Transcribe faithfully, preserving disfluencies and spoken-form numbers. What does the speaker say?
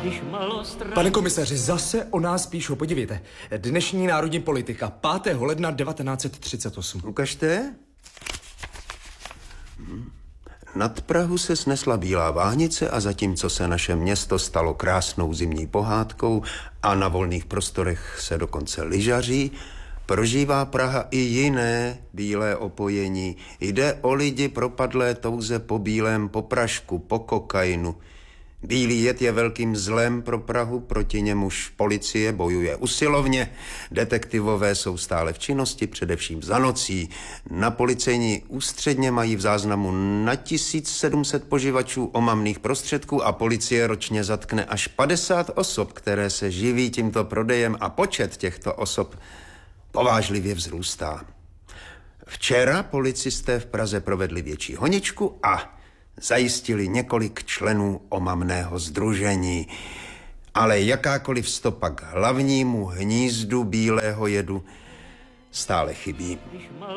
Pane komisaři, zase o nás píšou. Podívejte. Dnešní národní politika, pátého ledna devatenáct set třicet osm. Ukažte. Nad Prahu se snesla bílá vánice a zatímco se naše město stalo krásnou zimní pohádkou a na volných prostorech se dokonce lyžaří, prožívá Praha i jiné bílé opojení. Jde o lidi propadlé touze po bílém, po prašku, po kokainu. Bílý jed je velkým zlem pro Prahu, proti němuž policie bojuje usilovně. Detektivové jsou stále v činnosti, především za nocí. Na policejní ústředně mají v záznamu na tisíc sedm set poživačů omamných prostředků a policie ročně zatkne až padesát osob, které se živí tímto prodejem a počet těchto osob povážlivě vzrůstá. Včera policisté v Praze provedli větší honičku a zajistili několik členů omamného sdružení. Ale jakákoliv stopa k hlavnímu hnízdu bílého jedu stále chybí.